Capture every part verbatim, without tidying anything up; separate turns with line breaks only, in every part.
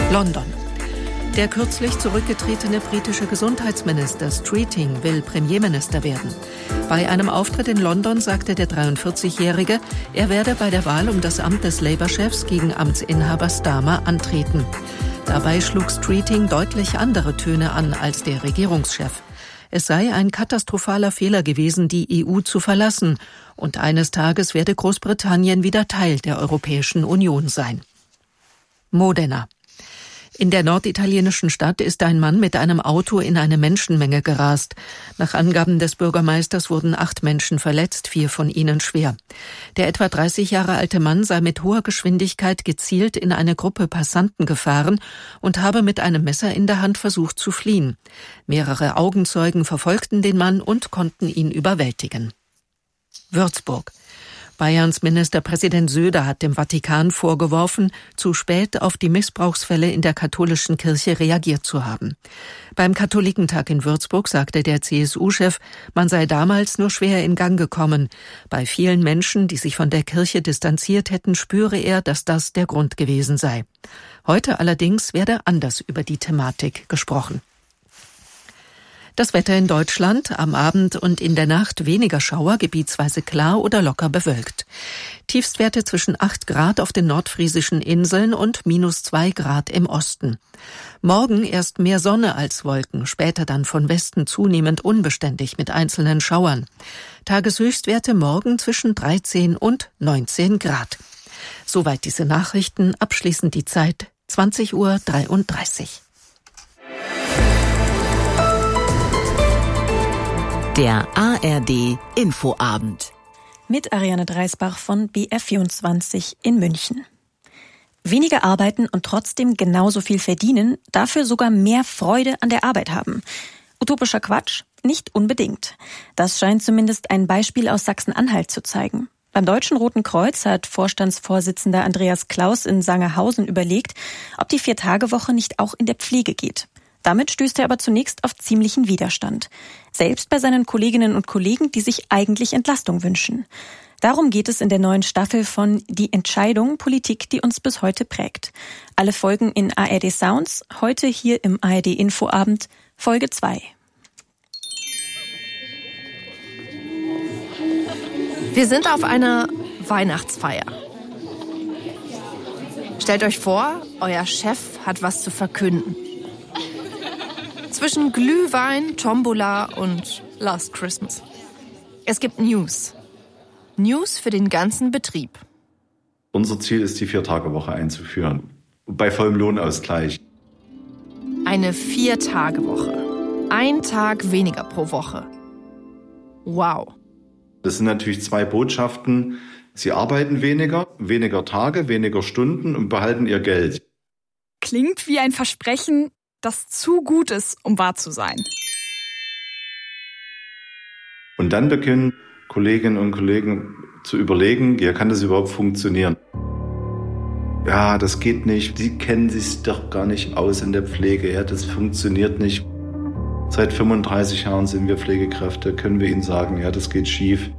London. Der kürzlich zurückgetretene britische Gesundheitsminister Streeting will Premierminister werden. Bei einem Auftritt in London sagte der dreiundvierzigjährige, er werde bei der Wahl um das Amt des Labour-Chefs gegen Amtsinhaber Starmer antreten. Dabei schlug Streeting deutlich andere Töne an als der Regierungschef. Es sei ein katastrophaler Fehler gewesen, die E U zu verlassen, und eines Tages werde Großbritannien wieder Teil der Europäischen Union sein. Modena. In der norditalienischen Stadt ist ein Mann mit einem Auto in eine Menschenmenge gerast. Nach Angaben des Bürgermeisters wurden acht Menschen verletzt, vier von ihnen schwer. Der etwa dreißig Jahre alte Mann sei mit hoher Geschwindigkeit gezielt in eine Gruppe Passanten gefahren und habe mit einem Messer in der Hand versucht zu fliehen. Mehrere Augenzeugen verfolgten den Mann und konnten ihn überwältigen. Würzburg. Bayerns Ministerpräsident Söder hat dem Vatikan vorgeworfen, zu spät auf die Missbrauchsfälle in der katholischen Kirche reagiert zu haben. Beim Katholikentag in Würzburg sagte der C S U-Chef, man sei damals nur schwer in Gang gekommen. Bei vielen Menschen, die sich von der Kirche distanziert hätten, spüre er, dass das der Grund gewesen sei. Heute allerdings werde anders über die Thematik gesprochen. Das Wetter in Deutschland, am Abend und in der Nacht weniger Schauer, gebietsweise klar oder locker bewölkt. Tiefstwerte zwischen acht Grad auf den nordfriesischen Inseln und minus zwei Grad im Osten. Morgen erst mehr Sonne als Wolken, später dann von Westen zunehmend unbeständig mit einzelnen Schauern. Tageshöchstwerte morgen zwischen dreizehn und neunzehn Grad. Soweit diese Nachrichten, abschließend die Zeit zwanzig Uhr dreiunddreißig.
Der A R D Infoabend.
Mit Ariane Dreisbach von B R vierundzwanzig in München. Weniger arbeiten und trotzdem genauso viel verdienen, dafür sogar mehr Freude an der Arbeit haben. Utopischer Quatsch? Nicht unbedingt. Das scheint zumindest ein Beispiel aus Sachsen-Anhalt zu zeigen. Beim Deutschen Roten Kreuz hat Vorstandsvorsitzender Andreas Klaus in Sangerhausen überlegt, ob die Vier-Tage-Woche nicht auch in der Pflege geht. Damit stößt er aber zunächst auf ziemlichen Widerstand. Selbst bei seinen Kolleginnen und Kollegen, die sich eigentlich Entlastung wünschen. Darum geht es in der neuen Staffel von Die Entscheidung, Politik, die uns bis heute prägt. Alle Folgen in A R D Sounds, heute hier im A R D Infoabend, Folge zwei.
Wir sind auf einer Weihnachtsfeier. Stellt euch vor, euer Chef hat was zu verkünden. Zwischen Glühwein, Tombola und Last Christmas. Es gibt News. News für den ganzen Betrieb.
Unser Ziel ist, die Vier-Tage-Woche einzuführen. Bei vollem Lohnausgleich.
Eine Vier-Tage-Woche. Ein Tag weniger pro Woche. Wow.
Das sind natürlich zwei Botschaften. Sie arbeiten weniger, weniger Tage, weniger Stunden und behalten ihr Geld.
Klingt wie ein Versprechen, das zu gut ist, um wahr zu sein.
Und dann beginnen Kolleginnen und Kollegen zu überlegen, ja, kann das überhaupt funktionieren? Ja, das geht nicht. Sie kennen sich doch gar nicht aus in der Pflege. Ja, das funktioniert nicht. Seit fünfunddreißig Jahren sind wir Pflegekräfte, können wir Ihnen sagen, ja, das geht schief.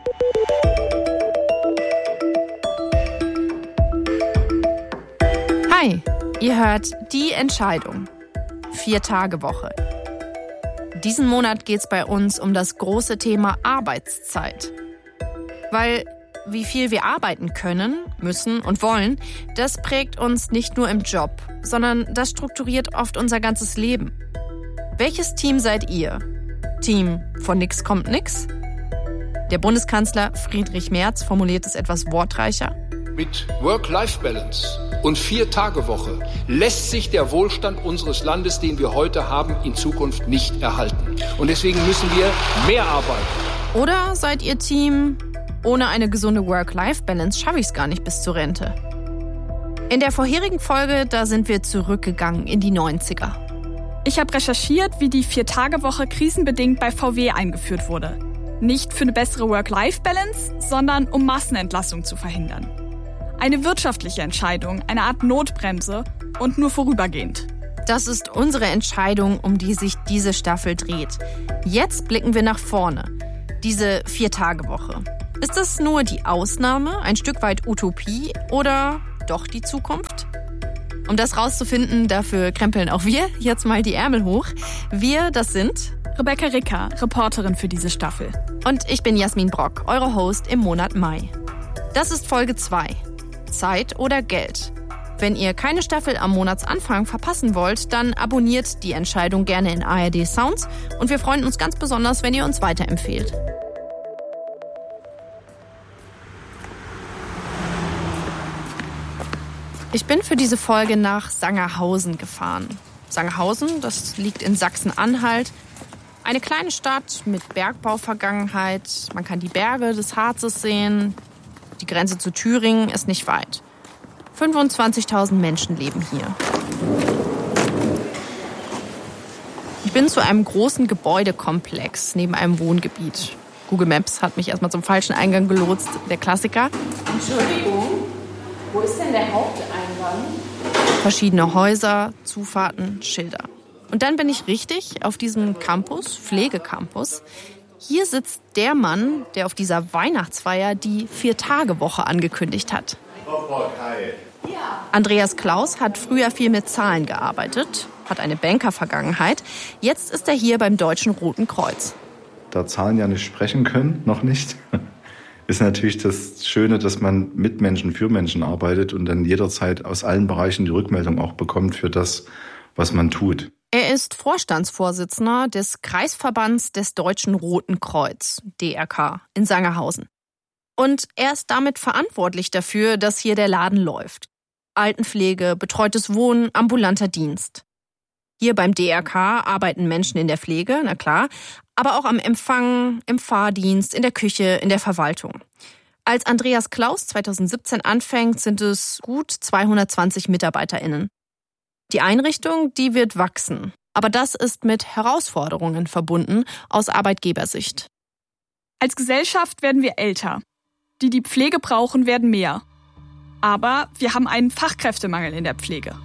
Hi, ihr hört Die Entscheidung. Vier-Tage-Woche. Diesen Monat geht's bei uns um das große Thema Arbeitszeit. Weil wie viel wir arbeiten können, müssen und wollen, das prägt uns nicht nur im Job, sondern das strukturiert oft unser ganzes Leben. Welches Team seid ihr? Team von nix kommt nix? Der Bundeskanzler Friedrich Merz formuliert es etwas wortreicher.
Mit Work-Life-Balance und Vier-Tage-Woche lässt sich der Wohlstand unseres Landes, den wir heute haben, in Zukunft nicht erhalten. Und deswegen müssen wir mehr arbeiten.
Oder seid ihr Team, ohne eine gesunde Work-Life-Balance schaffe ich es gar nicht bis zur Rente? In der vorherigen Folge, da sind wir zurückgegangen in die neunziger.
Ich habe recherchiert, wie die Vier-Tage-Woche krisenbedingt bei V W eingeführt wurde. Nicht für eine bessere Work-Life-Balance, sondern um Massenentlassung zu verhindern. Eine wirtschaftliche Entscheidung, eine Art Notbremse und nur vorübergehend.
Das ist unsere Entscheidung, um die sich diese Staffel dreht. Jetzt blicken wir nach vorne. Diese Vier-Tage-Woche. Ist das nur die Ausnahme, ein Stück weit Utopie oder doch die Zukunft? Um das rauszufinden, dafür krempeln auch wir jetzt mal die Ärmel hoch. Wir, das sind
Rebecca Ricker, Reporterin für diese Staffel.
Und ich bin Jasmin Brock, eure Host im Monat Mai. Das ist Folge zwei. Zeit oder Geld? Wenn ihr keine Staffel am Monatsanfang verpassen wollt, dann abonniert die Entscheidung gerne in A R D Sounds und wir freuen uns ganz besonders, wenn ihr uns weiterempfehlt. Ich bin für diese Folge nach Sangerhausen gefahren. Sangerhausen, das liegt in Sachsen-Anhalt. Eine kleine Stadt mit Bergbauvergangenheit. Man kann die Berge des Harzes sehen. Die Grenze zu Thüringen ist nicht weit. fünfundzwanzigtausend Menschen leben hier. Ich bin zu einem großen Gebäudekomplex neben einem Wohngebiet. Google Maps hat mich erstmal zum falschen Eingang gelotst, der Klassiker.
Entschuldigung, wo ist denn der Haupteingang?
Verschiedene Häuser, Zufahrten, Schilder. Und dann bin ich richtig auf diesem Campus, Pflegecampus. Hier sitzt der Mann, der auf dieser Weihnachtsfeier die Vier-Tage-Woche angekündigt hat. Andreas Klaus hat früher viel mit Zahlen gearbeitet, hat eine Banker-Vergangenheit. Jetzt ist er hier beim Deutschen Roten Kreuz.
Da Zahlen ja nicht sprechen können, noch nicht, ist natürlich das Schöne, dass man mit Menschen für Menschen arbeitet und dann jederzeit aus allen Bereichen die Rückmeldung auch bekommt für das, was man tut.
Er ist Vorstandsvorsitzender des Kreisverbands des Deutschen Roten Kreuz, D R K, in Sangerhausen. Und er ist damit verantwortlich dafür, dass hier der Laden läuft. Altenpflege, betreutes Wohnen, ambulanter Dienst. Hier beim D R K arbeiten Menschen in der Pflege, na klar, aber auch am Empfang, im Fahrdienst, in der Küche, in der Verwaltung. Als Andreas Klaus zweitausendsiebzehn anfängt, sind es gut zweihundertzwanzig MitarbeiterInnen. Die Einrichtung, die wird wachsen. Aber das ist mit Herausforderungen verbunden aus Arbeitgebersicht.
Als Gesellschaft werden wir älter. Die, die Pflege brauchen, werden mehr. Aber wir haben einen Fachkräftemangel in der Pflege.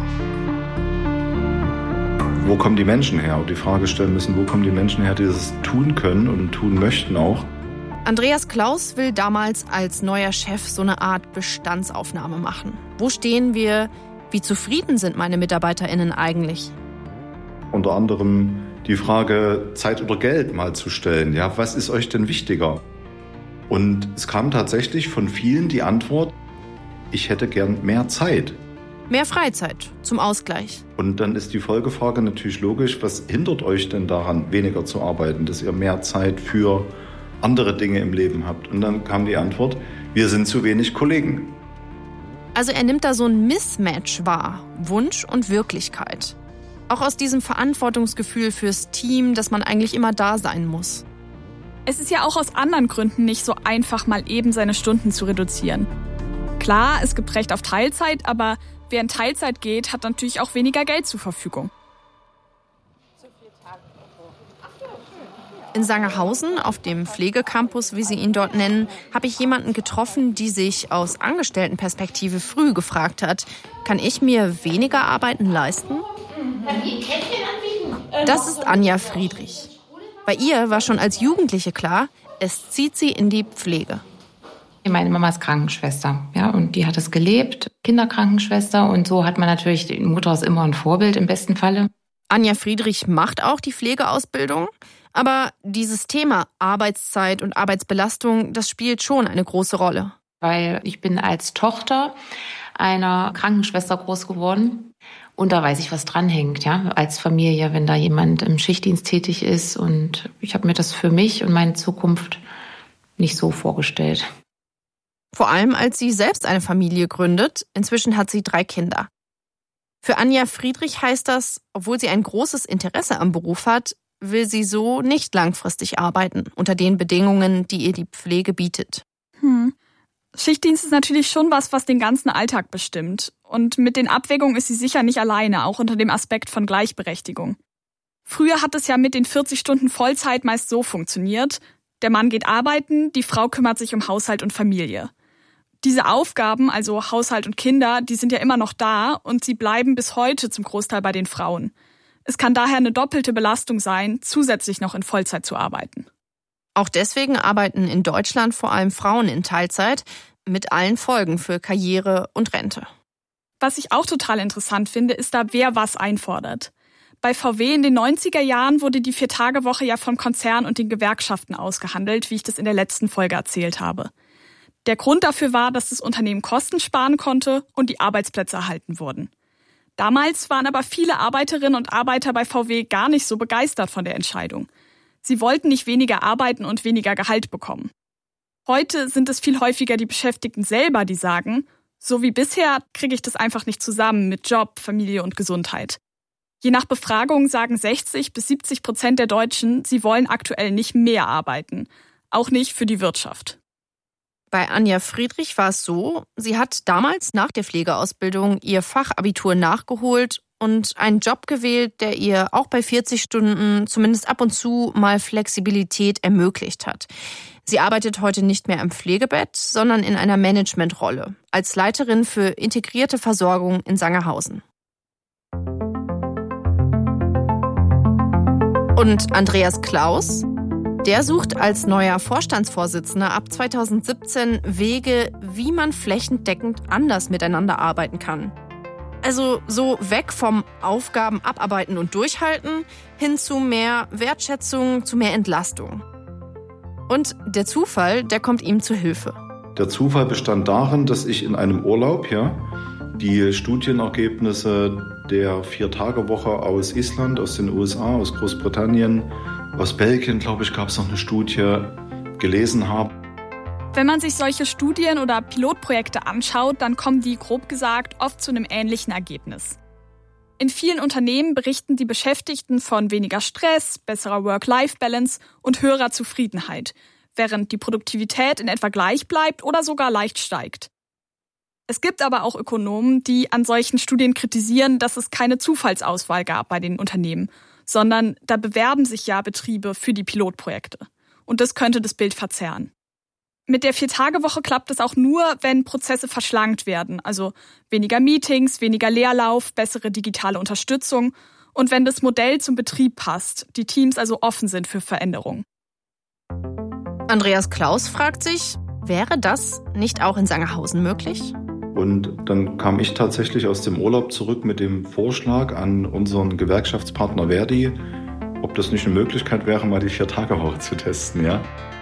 Wo kommen die Menschen her? Und die Frage stellen müssen, wo kommen die Menschen her, die das tun können und tun möchten auch.
Andreas Klaus will damals als neuer Chef so eine Art Bestandsaufnahme machen. Wo stehen wir? Wie zufrieden sind meine MitarbeiterInnen eigentlich?
Unter anderem die Frage Zeit oder Geld mal zu stellen. Ja, was ist euch denn wichtiger? Und es kam tatsächlich von vielen die Antwort, ich hätte gern mehr Zeit.
Mehr Freizeit zum Ausgleich.
Und dann ist die Folgefrage natürlich logisch, was hindert euch denn daran, weniger zu arbeiten, dass ihr mehr Zeit für andere Dinge im Leben habt? Und dann kam die Antwort, wir sind zu wenig Kollegen.
Also er nimmt da so ein Mismatch wahr, Wunsch und Wirklichkeit. Auch aus diesem Verantwortungsgefühl fürs Team, dass man eigentlich immer da sein muss.
Es ist ja auch aus anderen Gründen nicht so einfach, mal eben seine Stunden zu reduzieren. Klar, es gibt Recht auf Teilzeit, aber wer in Teilzeit geht, hat natürlich auch weniger Geld zur Verfügung.
In Sangerhausen, auf dem Pflegecampus, wie sie ihn dort nennen, habe ich jemanden getroffen, die sich aus Angestelltenperspektive früh gefragt hat, kann ich mir weniger Arbeiten leisten? Das ist Anja Friedrich. Bei ihr war schon als Jugendliche klar, es zieht sie in die Pflege.
Meine Mama ist Krankenschwester, ja, und die hat es gelebt, Kinderkrankenschwester, und so hat man natürlich, die Mutter ist immer ein Vorbild im besten Falle.
Anja Friedrich macht auch die Pflegeausbildung, aber dieses Thema Arbeitszeit und Arbeitsbelastung, das spielt schon eine große Rolle.
Weil ich bin als Tochter einer Krankenschwester groß geworden und da weiß ich, was dranhängt, ja, als Familie, wenn da jemand im Schichtdienst tätig ist, und ich habe mir das für mich und meine Zukunft nicht so vorgestellt.
Vor allem, als sie selbst eine Familie gründet. Inzwischen hat sie drei Kinder. Für Anja Friedrich heißt das, obwohl sie ein großes Interesse am Beruf hat, will sie so nicht langfristig arbeiten, unter den Bedingungen, die ihr die Pflege bietet.
Hm. Schichtdienst ist natürlich schon was, was den ganzen Alltag bestimmt. Und mit den Abwägungen ist sie sicher nicht alleine, auch unter dem Aspekt von Gleichberechtigung. Früher hat es ja mit den vierzig Stunden Vollzeit meist so funktioniert. Der Mann geht arbeiten, die Frau kümmert sich um Haushalt und Familie. Diese Aufgaben, also Haushalt und Kinder, die sind ja immer noch da und sie bleiben bis heute zum Großteil bei den Frauen. Es kann daher eine doppelte Belastung sein, zusätzlich noch in Vollzeit zu arbeiten.
Auch deswegen arbeiten in Deutschland vor allem Frauen in Teilzeit, mit allen Folgen für Karriere und Rente.
Was ich auch total interessant finde, ist da, wer was einfordert. Bei V W in den neunziger Jahren wurde die Vier-Tage-Woche ja vom Konzern und den Gewerkschaften ausgehandelt, wie ich das in der letzten Folge erzählt habe. Der Grund dafür war, dass das Unternehmen Kosten sparen konnte und die Arbeitsplätze erhalten wurden. Damals waren aber viele Arbeiterinnen und Arbeiter bei V W gar nicht so begeistert von der Entscheidung. Sie wollten nicht weniger arbeiten und weniger Gehalt bekommen. Heute sind es viel häufiger die Beschäftigten selber, die sagen, so wie bisher kriege ich das einfach nicht zusammen mit Job, Familie und Gesundheit. Je nach Befragung sagen sechzig bis siebzig Prozent der Deutschen, sie wollen aktuell nicht mehr arbeiten. Auch nicht für die Wirtschaft.
Bei Anja Friedrich war es so, sie hat damals nach der Pflegeausbildung ihr Fachabitur nachgeholt und einen Job gewählt, der ihr auch bei vierzig Stunden zumindest ab und zu mal Flexibilität ermöglicht hat. Sie arbeitet heute nicht mehr im Pflegebett, sondern in einer Managementrolle als Leiterin für integrierte Versorgung in Sangerhausen. Und Andreas Klaus? Der sucht als neuer Vorstandsvorsitzender ab zweitausendsiebzehn Wege, wie man flächendeckend anders miteinander arbeiten kann. Also so weg vom Aufgaben abarbeiten und durchhalten hin zu mehr Wertschätzung, zu mehr Entlastung. Und der Zufall, der kommt ihm zu Hilfe.
Der Zufall bestand darin, dass ich in einem Urlaub ja, die Studienergebnisse der Vier-Tage-Woche aus Island, aus den U S A, aus Großbritannien, aus Belgien, glaube ich, gab es noch eine Studie, gelesen habe.
Wenn man sich solche Studien oder Pilotprojekte anschaut, dann kommen die, grob gesagt, oft zu einem ähnlichen Ergebnis. In vielen Unternehmen berichten die Beschäftigten von weniger Stress, besserer Work-Life-Balance und höherer Zufriedenheit, während die Produktivität in etwa gleich bleibt oder sogar leicht steigt. Es gibt aber auch Ökonomen, die an solchen Studien kritisieren, dass es keine Zufallsauswahl gab bei den Unternehmen, sondern da bewerben sich ja Betriebe für die Pilotprojekte. Und das könnte das Bild verzerren. Mit der Vier-Tage-Woche klappt es auch nur, wenn Prozesse verschlankt werden, also weniger Meetings, weniger Leerlauf, bessere digitale Unterstützung und wenn das Modell zum Betrieb passt, die Teams also offen sind für Veränderungen.
Andreas Klaus fragt sich, wäre das nicht auch in Sangerhausen möglich?
Und dann kam ich tatsächlich aus dem Urlaub zurück mit dem Vorschlag an unseren Gewerkschaftspartner Verdi, ob das nicht eine Möglichkeit wäre, mal die Vier-Tage-Woche zu testen, ja.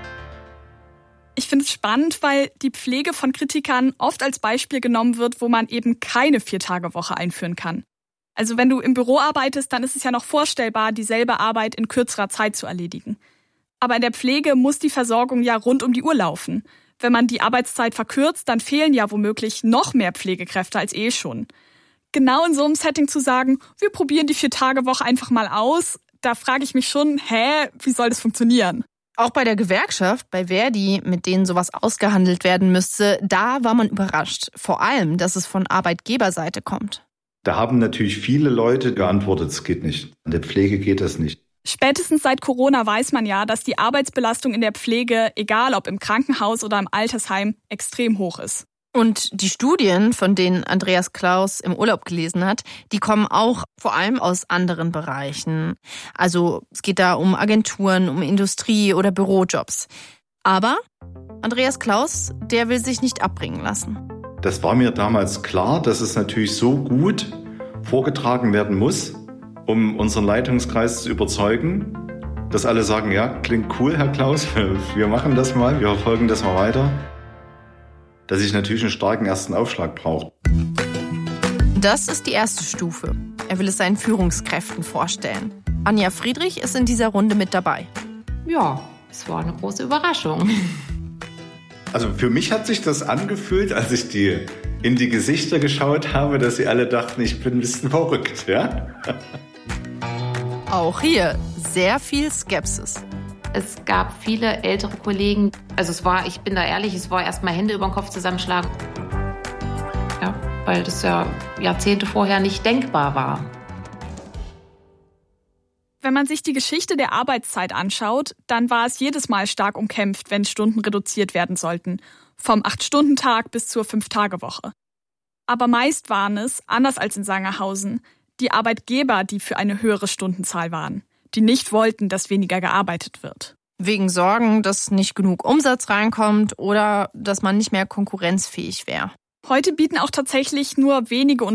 Ich finde es spannend, weil die Pflege von Kritikern oft als Beispiel genommen wird, wo man eben keine Vier-Tage-Woche einführen kann. Also wenn du im Büro arbeitest, dann ist es ja noch vorstellbar, dieselbe Arbeit in kürzerer Zeit zu erledigen. Aber in der Pflege muss die Versorgung ja rund um die Uhr laufen. Wenn man die Arbeitszeit verkürzt, dann fehlen ja womöglich noch mehr Pflegekräfte als eh schon. Genau in so einem Setting zu sagen, wir probieren die Vier-Tage-Woche einfach mal aus, da frage ich mich schon, hä, wie soll das funktionieren?
Auch bei der Gewerkschaft, bei Verdi, mit denen sowas ausgehandelt werden müsste, da war man überrascht. Vor allem, dass es von Arbeitgeberseite kommt.
Da haben natürlich viele Leute geantwortet, es geht nicht. In der Pflege geht das nicht.
Spätestens seit Corona weiß man ja, dass die Arbeitsbelastung in der Pflege, egal ob im Krankenhaus oder im Altersheim, extrem hoch ist.
Und die Studien, von denen Andreas Klaus im Urlaub gelesen hat, die kommen auch vor allem aus anderen Bereichen. Also es geht da um Agenturen, um Industrie- oder Bürojobs. Aber Andreas Klaus, der will sich nicht abbringen lassen.
Das war mir damals klar, dass es natürlich so gut vorgetragen werden muss, um unseren Leitungskreis zu überzeugen, dass alle sagen, ja, klingt cool, Herr Klaus, wir machen das mal, wir verfolgen das mal weiter. Dass ich natürlich einen starken ersten Aufschlag brauche.
Das ist die erste Stufe. Er will es seinen Führungskräften vorstellen. Anja Friedrich ist in dieser Runde mit dabei.
Ja, es war eine große Überraschung.
Also für mich hat sich das angefühlt, als ich die in die Gesichter geschaut habe, dass sie alle dachten, ich bin ein bisschen verrückt, ja?
Auch hier sehr viel Skepsis.
Es gab viele ältere Kollegen, also es war, ich bin da ehrlich, es war erstmal Hände über den Kopf zusammenschlagen. Ja, weil das ja Jahrzehnte vorher nicht denkbar war.
Wenn man sich die Geschichte der Arbeitszeit anschaut, dann war es jedes Mal stark umkämpft, wenn Stunden reduziert werden sollten. Vom acht-Stunden-Tag bis zur Fünf-Tage-Woche. Aber meist waren es, anders als in Sangerhausen, die Arbeitgeber, die für eine höhere Stundenzahl waren, die nicht wollten, dass weniger gearbeitet wird.
Wegen Sorgen, dass nicht genug Umsatz reinkommt oder dass man nicht mehr konkurrenzfähig wäre.
Heute bieten auch tatsächlich nur wenige